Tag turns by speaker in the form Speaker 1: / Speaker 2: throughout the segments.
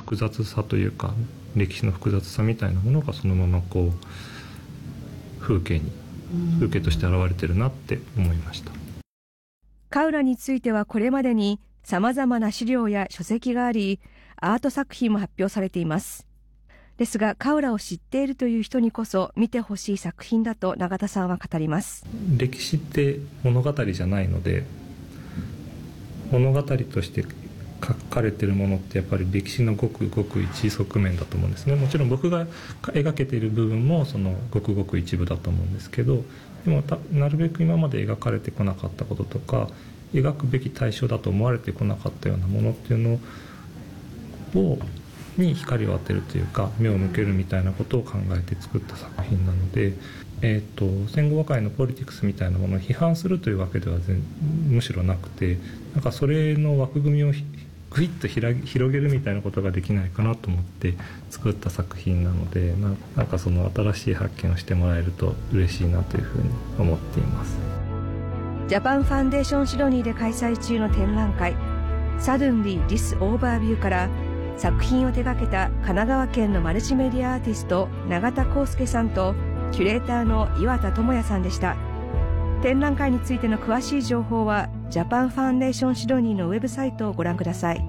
Speaker 1: 複雑さというか歴史の複雑さみたいなものがそのままこう風景として現れてるなって思いました。
Speaker 2: カウラについてはこれまでに様々な資料や書籍があり、アート作品も発表されています。ですがカウラを知っているという人にこそ見てほしい作品だと永田さんは語ります。
Speaker 1: 歴史って物語じゃないので、物語として書かれているものってやっぱり歴史のごくごく一側面だと思うんですね。もちろん僕が描けている部分もそのごくごく一部だと思うんですけど、でもなるべく今まで描かれてこなかったこととか、描くべき対象だと思われてこなかったようなものっていうのに光を当てるというか、目を向けるみたいなことを考えて作った作品なので、戦後和解のポリティクスみたいなものを批判するというわけではむしろなくて、なんかそれの枠組みをグイッと広げるみたいなことができないかなと思って作った作品なので、なんかその新しい発見をしてもらえると嬉しいなというふうに思っています。
Speaker 2: ジャパンファンデーションシドニーで開催中の展覧会 Suddenly This Overview から作品を手掛けた神奈川県のマルチメディアアーティスト永田康介さんとキュレーターの岩田智也さんでした。展覧会についての詳しい情報はジャパンファンデーションシドニーのウェブサイトをご覧ください。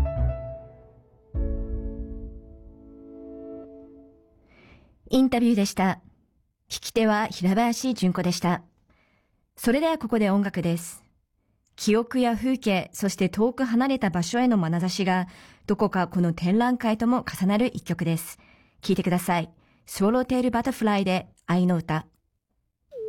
Speaker 3: インタビューでした。聞き手は平林純子でした。それではここで音楽です。記憶や風景、そして遠く離れた場所への眼差しがどこかこの展覧会とも重なる一曲です。聴いてください。スワローテールバタフライで愛の歌。